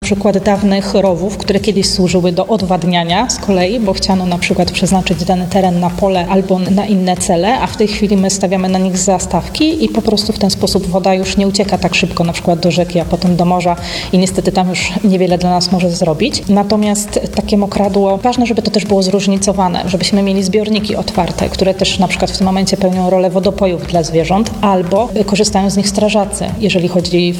przykład dawnych rowów, które kiedyś służyły do odwadniania z kolei, bo chciano na przykład przeznaczyć dany teren na pole albo na inne cele, a w tej chwili my stawiamy na nich zastawki i po prostu w ten sposób woda już nie ucieka tak szybko na przykład do rzeki, a potem do morza i niestety tam już niewiele dla nas może zrobić. Natomiast takie mokradło, ważne, żeby to też było zróżnicowane, żebyśmy mieli zbiorniki otwarte, które też na przykład w tym momencie pełnią rolę wodopojów dla zwierząt, albo korzystają z nich strażacy, jeżeli chodzi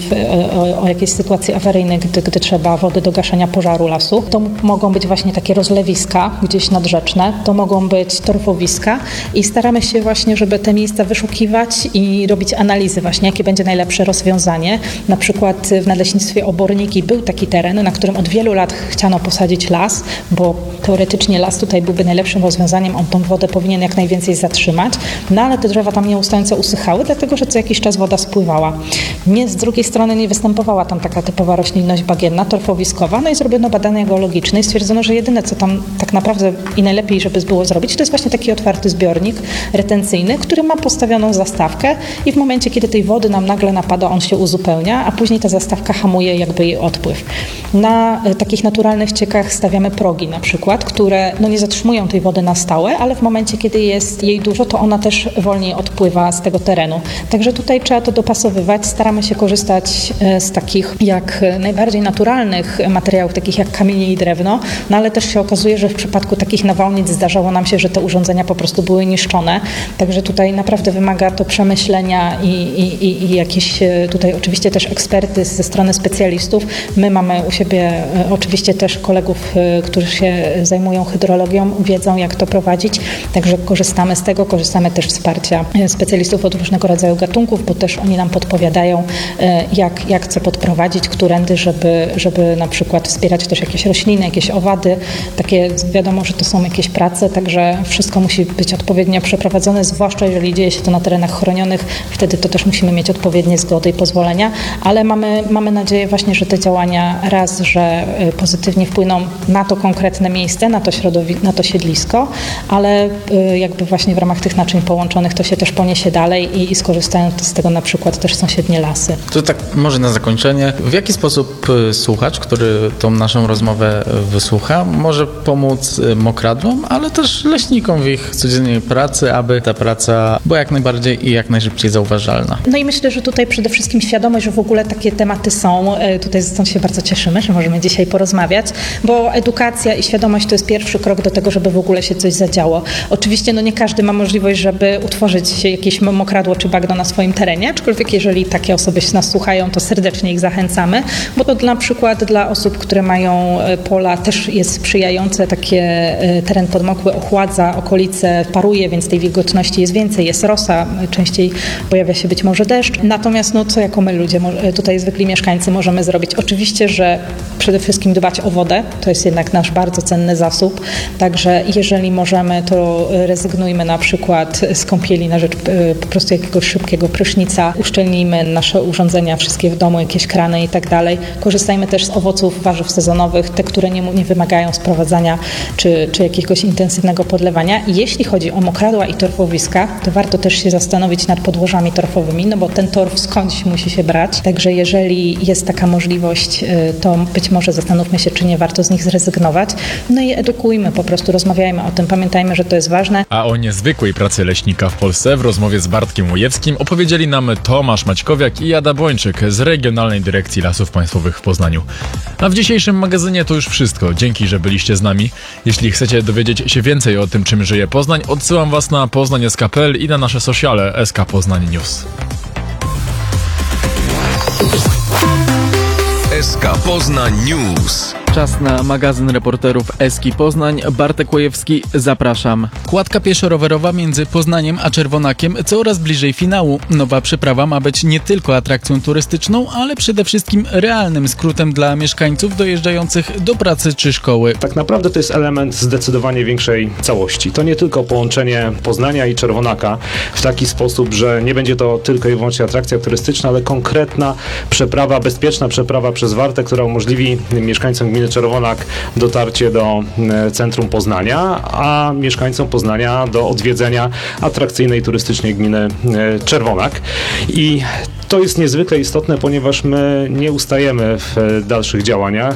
o jakieś sytuacje awaryjne, gdy trzeba wody do gaszenia pożaru lasu. To mogą być właśnie takie rozlewiska gdzieś nadrzeczne, to mogą być torfowiska i staramy się właśnie, żeby te miejsca wyszukiwać i robić analizy właśnie, jakie będzie najlepsze rozwiązanie. Na przykład w Nadleśnictwie Oborniki był taki teren, na którym od wielu lat chciano posadzić las, bo teoretycznie las tutaj byłby najlepszym rozwiązaniem, on tą wodę powinien jak najwięcej zatrzymać, no ale te drzewa tam nieustająco usychały, dlatego że co jakiś czas woda spływała. Z drugiej strony nie występowała tam taka typowa roślinność bagienna, torfowiskowa, no i zrobiono badania geologiczne i stwierdzono, że jedyne co tam tak naprawdę i najlepiej, żeby było zrobić, to jest właśnie taki otwarty zbiornik retencyjny, który ma postawioną zastawkę i w momencie, kiedy tej wody nam nagle napada, on się uzupełnia, a później ta zastawka hamuje jakby jej odpływ. Na takich naturalnych ściekach stawiamy progi na przykład, które nie zatrzymują tej wody na stałe, ale w momencie, kiedy jest jej dużo, to ona też wolniej odpływa z tego terenu. Także tutaj trzeba to dopasowywać. Staramy się korzystać z takich jak najbardziej naturalnych materiałów, takich jak kamienie i drewno, no ale też się okazuje, że w przypadku takich nawałnic zdarzało nam się, że te urządzenia po prostu były niszczone. Także tutaj naprawdę wymaga to przemyślenia i jakieś tutaj oczywiście też ekspertyz ze strony specjalistów. My mamy u siebie oczywiście też kolegów, którzy się zajmują hydrologią, wiedzą jak to prowadzić, także korzystamy z tego, korzystamy też z wsparcia specjalistów od różnego rodzaju gatunków, bo też oni nam podpowiadają, jak co podprowadzić, którędy, żeby na przykład wspierać też jakieś rośliny, jakieś owady. Takie wiadomo, że to są jakieś prace, także wszystko musi być odpowiednio przeprowadzone, zwłaszcza jeżeli dzieje się to na terenach chronionych, wtedy to też musimy mieć odpowiednie zgody i pozwolenia, ale mamy nadzieję właśnie, że te działania że pozytywnie wpłyną na to konkretne miejsce, na to siedlisko, ale jakby właśnie w ramach tych naczyń połączonych to się też poniesie dalej i skorzystają z tego na przykład też sąsiednie lasy. To tak może na zakończenie, w jaki sposób słuchacz, który tą naszą rozmowę wysłucha, może pomóc mokradłom, ale też leśnikom w ich codziennej pracy, aby ta praca była jak najbardziej i jak najszybciej zauważalna? No i myślę, że tutaj przede wszystkim świadomość, że w ogóle takie tematy są. Tutaj stąd się bardzo cieszymy, że możemy dzisiaj porozmawiać, bo edukacja i świadomość to jest pierwszy krok do tego, żeby w ogóle się coś zadziało. Oczywiście nie każdy ma możliwość, żeby utworzyć jakieś mokradło czy bagno na swoim terenie, aczkolwiek jeżeli takie osoby się nas słuchają, to serdecznie ich zachęcamy, bo to na przykład dla osób, które mają pola też jest sprzyjające, takie teren podmokły ochładza, okolice paruje, więc tej wilgotności jest więcej, jest rosa, częściej pojawia się być może deszcz. Natomiast co jako my ludzie, tutaj zwykli mieszkańcy możemy zrobić? Oczywiście, że przede wszystkim dbać o wodę, to jest jednak nasz bardzo cenny zasób, także jeżeli możemy, to rezygnujmy na przykład z kąpieli na rzecz po prostu jakiegoś szybkiego prysznica, uszczelnijmy nasze urządzenia wszystkie w domu, jakieś krany i tak dalej. Korzystajmy też z owoców, warzyw sezonowych, te, które nie wymagają sprowadzania czy jakiegoś intensywnego podlewania. I jeśli chodzi o mokradła i torfowiska, to warto też się zastanowić nad podłożami torfowymi, bo ten torf skądś musi się brać. Także jeżeli jest taka możliwość, to być może zastanówmy się, czy nie warto z nich zrezygnować. No i edukujmy, po prostu rozmawiajmy o tym, pamiętajmy, że to jest ważne. A o niezwykłej pracy leśnika w Polsce w rozmowie z Bartkiem Łojewskim opowiedzieli nam Tomasz Maćkowiak i Ada Bończyk z Regionalnej Dyrekcji Lasów Państwowych w Poznaniu. A w dzisiejszym magazynie to już wszystko. Dzięki, że byliście z nami. Jeśli chcecie dowiedzieć się więcej o tym, czym żyje Poznań, odsyłam Was na poznań.pl i na nasze sociale SK Poznań News. SK Poznań News. Czas na magazyn reporterów Eski Poznań. Bartek Łojewski, zapraszam. Kładka pieszo-rowerowa między Poznaniem a Czerwonakiem coraz bliżej finału. Nowa przeprawa ma być nie tylko atrakcją turystyczną, ale przede wszystkim realnym skrótem dla mieszkańców dojeżdżających do pracy czy szkoły. Tak naprawdę to jest element zdecydowanie większej całości. To nie tylko połączenie Poznania i Czerwonaka w taki sposób, że nie będzie to tylko i wyłącznie atrakcja turystyczna, ale konkretna przeprawa, bezpieczna przeprawa przez Wartę, która umożliwi mieszkańcom gminy Czerwonak dotarcie do centrum Poznania, a mieszkańcom Poznania do odwiedzenia atrakcyjnej turystycznej gminy Czerwonak. I to jest niezwykle istotne, ponieważ my nie ustajemy w dalszych działaniach.